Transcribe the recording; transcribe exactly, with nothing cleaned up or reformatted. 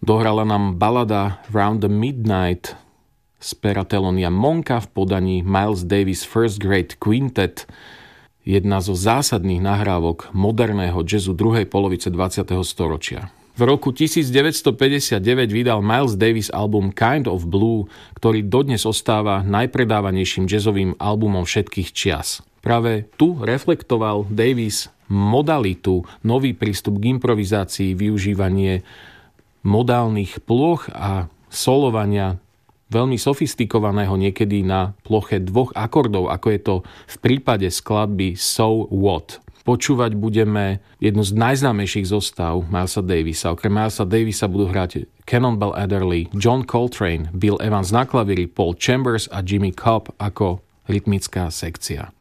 Dohrala nám balada Round the Midnight z pera Thelonious Monka v podaní Miles Davis First Grade Quintet, jedna zo zásadných nahrávok moderného jazzu druhej polovice dvadsiateho storočia. V roku devätnásťstopäťdesiatdeväť vydal Miles Davis album Kind of Blue, ktorý dodnes ostáva najpredávanejším jazzovým albumom všetkých čias. Práve tu reflektoval Davis modalitu, nový prístup k improvizácii, využívanie modálnych plôch a solovania veľmi sofistikovaného niekedy na ploche dvoch akordov, ako je to v prípade skladby So What. Počúvať budeme jednu z najznámejších zostav Milesa Davisa. Okrem Milesa Davisa budú hrať Cannonball Adderley, John Coltrane, Bill Evans na klavíri, Paul Chambers a Jimmy Cobb ako rytmická sekcia.